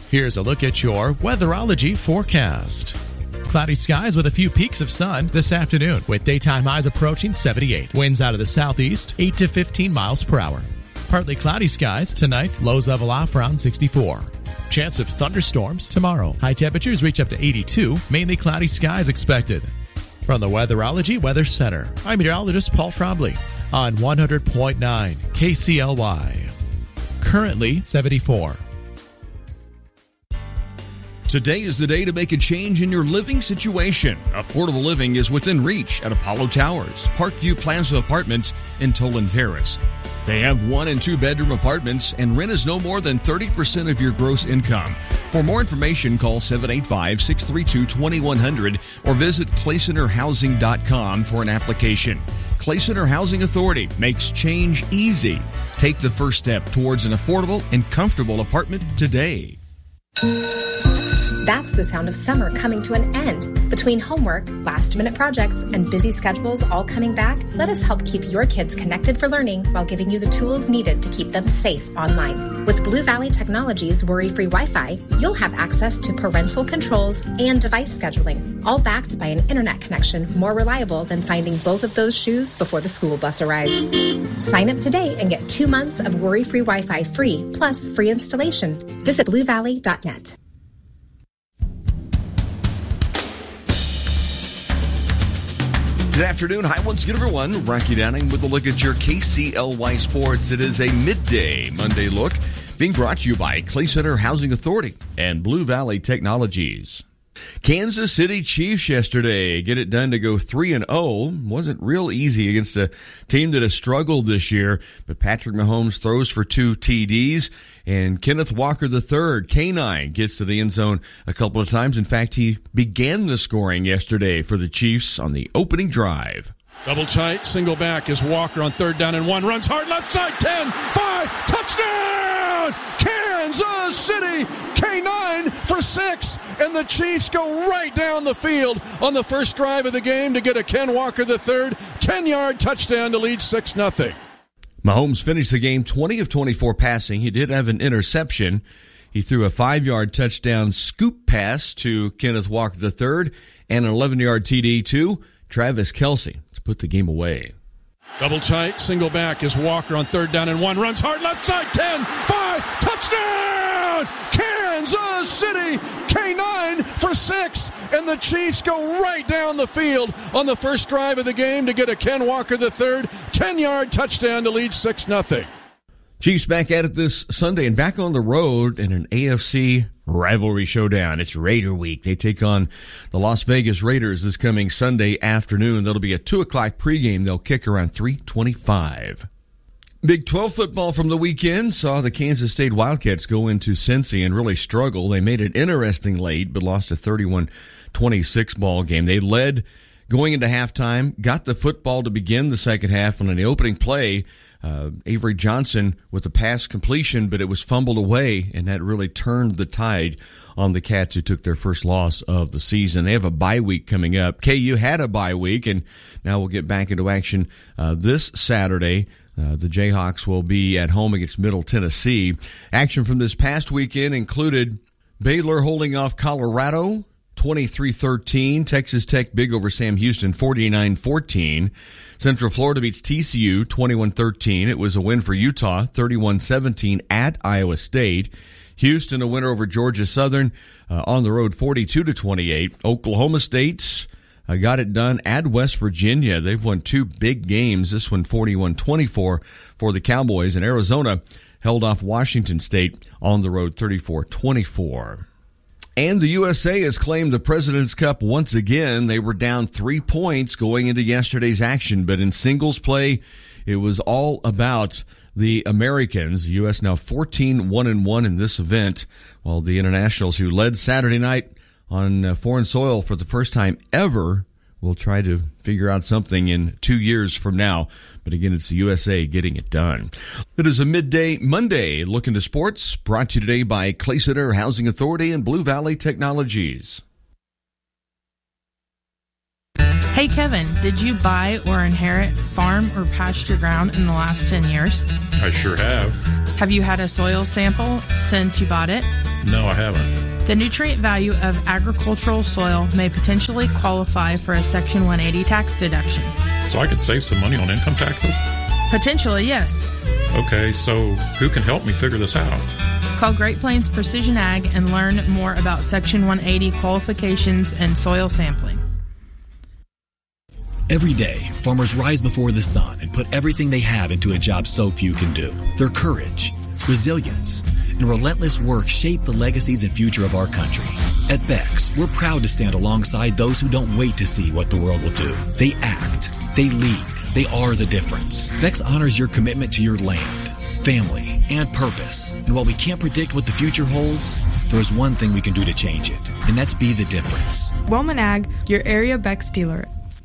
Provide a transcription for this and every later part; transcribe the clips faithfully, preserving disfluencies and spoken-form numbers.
Here's a look at your Weatherology forecast. Cloudy skies with a few peaks of sun this afternoon, with daytime highs approaching seventy-eight. Winds out of the southeast, eight to fifteen miles per hour. Partly cloudy skies tonight, lows level off around sixty-four. Chance of thunderstorms tomorrow. High temperatures reach up to eighty-two, mainly cloudy skies expected. From the Weatherology Weather Center, I'm meteorologist Paul Trombley on one hundred point nine K C L Y. Currently seventy-four. Today is the day to make a change in your living situation. Affordable living is within reach at Apollo Towers, Parkview Plaza Apartments in Toland Terrace. They have one and two bedroom apartments, and rent is no more than thirty percent of your gross income. For more information, call seven eight five, six three two, two one zero zero or visit clay center housing dot com for an application. Clay Center Housing Authority makes change easy. Take the first step towards an affordable and comfortable apartment today. That's the sound of summer coming to an end. Between homework, last-minute projects, and busy schedules all coming back, let us help keep your kids connected for learning while giving you the tools needed to keep them safe online. With Blue Valley Technologies Worry-Free Wi-Fi, you'll have access to parental controls and device scheduling, all backed by an internet connection more reliable than finding both of those shoes before the school bus arrives. Sign up today and get two months of Worry-Free Wi-Fi free, plus free installation. Visit blue valley dot net. Good afternoon. Hi, once again, everyone. Rocky Downing with a look at your K C L Y Sports. It is a midday Monday look being brought to you by Clay Center Housing Authority and Blue Valley Technologies. Kansas City Chiefs yesterday get it done to go three and oh. Wasn't real easy against a team that has struggled this year, but Patrick Mahomes throws for two T Ds, and Kenneth Walker the third, K nine, gets to the end zone a couple of times. In fact, he began the scoring yesterday for the Chiefs on the opening drive. Double tight, single back is Walker on third down and one. Runs hard left side, ten, five, touchdown! Kansas City, K nine for six, and the Chiefs go right down the field on the first drive of the game to get a Ken Walker the third ten-yard touchdown to lead six nothing. Mahomes finished the game twenty of twenty-four passing. He did have an interception. He threw a five-yard touchdown scoop pass to Kenneth Walker the third and an eleven-yard T D to Travis Kelce to put the game away. Double tight, single back is Walker on third down and one. Runs hard left side, ten, five, touchdown! Kansas City, K nine for six, and the Chiefs go right down the field on the first drive of the game to get a Ken Walker the third ten-yard touchdown to lead six nothing. Chiefs back at it this Sunday and back on the road in an A F C rivalry showdown. It's Raider week. They take on the Las Vegas Raiders this coming Sunday afternoon. That'll be a two o'clock pregame. They'll kick around three twenty-five. Big twelve football from the weekend saw the Kansas State Wildcats go into Cincy and really struggle. They made it interesting late, but lost a thirty-one twenty-six ball game. They led going into halftime, got the football to begin the second half, and on the opening play, Uh, Avery Johnson with a pass completion, but it was fumbled away, and that really turned the tide on the Cats, who took their first loss of the season. They have a bye week coming up. K U had a bye week, and now we'll get back into action uh, this Saturday. Uh, the Jayhawks will be at home against Middle Tennessee. Action from this past weekend included Baylor holding off Colorado twenty-three thirteen. Texas Tech big over Sam Houston forty-nine fourteen. Central Florida beats T C U twenty-one thirteen. It was a win for Utah thirty-one seventeen at Iowa State. Houston a winner over Georgia Southern uh, on the road forty-two to twenty-eight. Oklahoma State uh, got it done at West Virginia. They've won two big games. This one forty-one twenty-four for the Cowboys. And Arizona held off Washington State on the road thirty-four twenty-four. And the U S A has claimed the President's Cup once again. They were down three points going into yesterday's action, but in singles play, it was all about the Americans. The U S now fourteen one and one in this event, while the Internationals, who led Saturday night on foreign soil for the first time ever, will try to figure out something in two years from now. But again, it's the U S A getting it done. It is a midday Monday look into sports, brought to you today by Clay Center Housing Authority and Blue Valley Technologies. Hey Kevin, did you buy or inherit farm or pasture ground in the last ten years? I sure have. Have you had a soil sample since you bought it? No, I haven't. The nutrient value of agricultural soil may potentially qualify for a Section one eighty tax deduction. So I could save some money on income taxes? Potentially, yes. Okay, so who can help me figure this out? Call Great Plains Precision Ag and learn more about Section one eighty qualifications and soil sampling. Every day, farmers rise before the sun and put everything they have into a job so few can do. Their courage, resilience, and relentless work shape the legacies and future of our country. At Beck's, we're proud to stand alongside those who don't wait to see what the world will do. They act, they lead, they are the difference. Beck's honors your commitment to your land, family, and purpose. And while we can't predict what the future holds, there is one thing we can do to change it, and that's be the difference. Wellman Ag, your area Beck's dealer.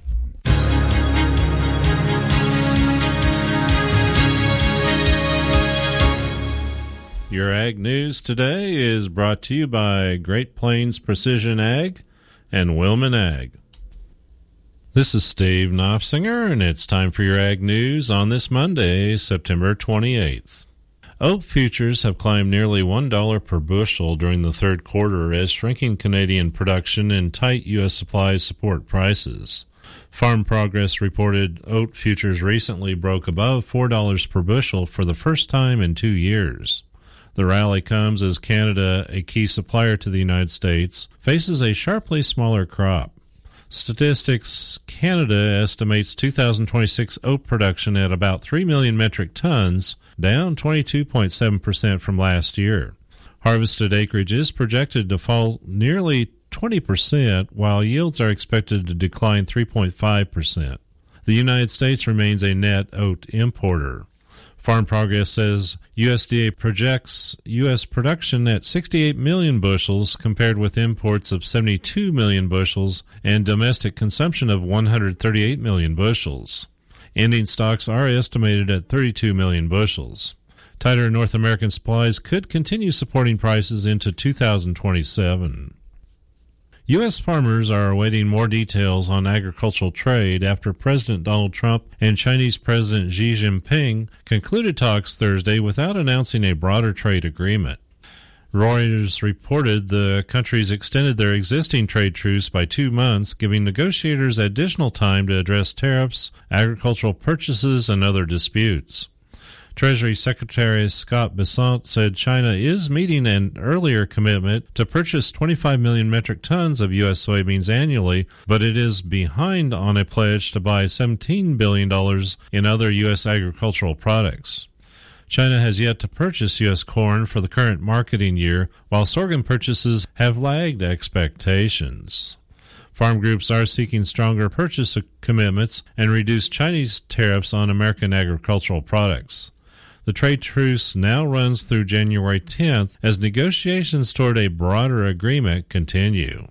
Your Ag News today is brought to you by Great Plains Precision Ag and Wellman Ag. This is Steve Knopfsinger, and it's time for your Ag News on this Monday, September twenty-eighth. Oat futures have climbed nearly one dollar per bushel during the third quarter as shrinking Canadian production and tight U S supplies support prices. Farm Progress reported oat futures recently broke above four dollars per bushel for the first time in two years. The rally comes as Canada, a key supplier to the United States, faces a sharply smaller crop. Statistics Canada estimates two thousand twenty-six oat production at about three million metric tons, down twenty-two point seven percent from last year. Harvested acreage is projected to fall nearly twenty percent, while yields are expected to decline three point five percent. The United States remains a net oat importer. Farm Progress says U S D A projects U S production at sixty-eight million bushels compared with imports of seventy-two million bushels and domestic consumption of one hundred thirty-eight million bushels. Ending stocks are estimated at thirty-two million bushels. Tighter North American supplies could continue supporting prices into two thousand twenty-seven. U S farmers are awaiting more details on agricultural trade after President Donald Trump and Chinese President Xi Jinping concluded talks Thursday without announcing a broader trade agreement. Reuters reported the countries extended their existing trade truce by two months, giving negotiators additional time to address tariffs, agricultural purchases, and other disputes. Treasury Secretary Scott Bessent said China is meeting an earlier commitment to purchase twenty-five million metric tons of U S soybeans annually, but it is behind on a pledge to buy seventeen billion dollars in other U S agricultural products. China has yet to purchase U S corn for the current marketing year, while sorghum purchases have lagged expectations. Farm groups are seeking stronger purchase commitments and reduce Chinese tariffs on American agricultural products. The trade truce now runs through January tenth as negotiations toward a broader agreement continue.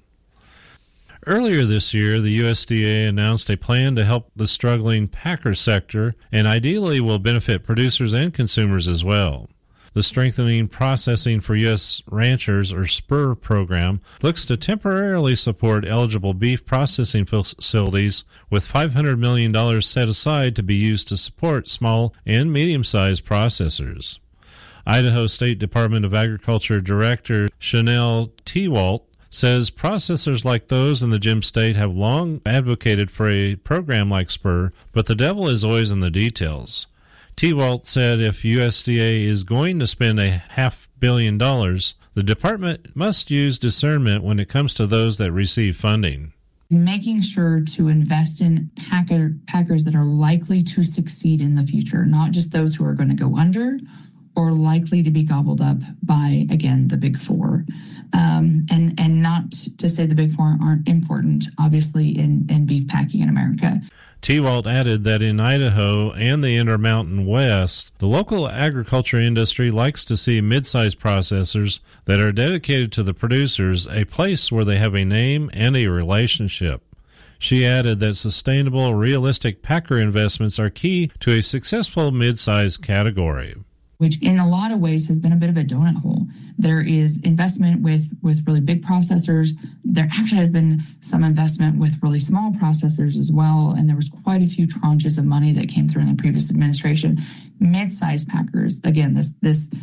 Earlier this year, the U S D A announced a plan to help the struggling packer sector and ideally will benefit producers and consumers as well. The Strengthening Processing for U S Ranchers, or SPUR program, looks to temporarily support eligible beef processing facilities with five hundred million dollars set aside to be used to support small and medium-sized processors. Idaho State Department of Agriculture Director Chanel Tewalt says processors like those in the Gem State have long advocated for a program like SPUR, but the devil is always in the details. Tewalt said if U S D A is going to spend a half billion dollars, the department must use discernment when it comes to those that receive funding. Making sure to invest in packer, packers that are likely to succeed in the future, not just those who are going to go under or likely to be gobbled up by, again, the big four. Um, and, and not to say the big four aren't important, obviously, in, in beef packing in America. Tewalt added that in Idaho and the Intermountain West, the local agriculture industry likes to see mid-sized processors that are dedicated to the producers a place where they have a name and a relationship. She added that sustainable, realistic packer investments are key to a successful mid-sized category, which in a lot of ways has been a bit of a donut hole. There is investment with, with really big processors. There actually has been some investment with really small processors as well, and there was quite a few tranches of money that came through in the previous administration. Mid-sized packers, again, this this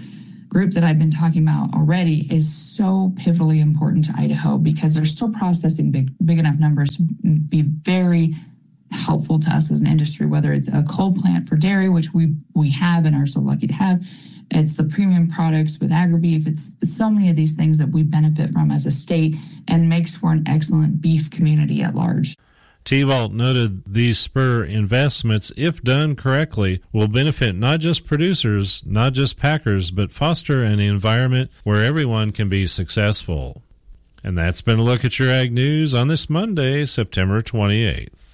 group that I've been talking about already is so pivotally important to Idaho because they're still processing big, big enough numbers to be very helpful to us as an industry, whether it's a coal plant for dairy, which we, we have and are so lucky to have. It's the premium products with agri-beef. It's so many of these things that we benefit from as a state and makes for an excellent beef community at large. T-Vault noted these spur investments, if done correctly, will benefit not just producers, not just packers, but foster an environment where everyone can be successful. And that's been a look at your Ag News on this Monday, September twenty-eighth.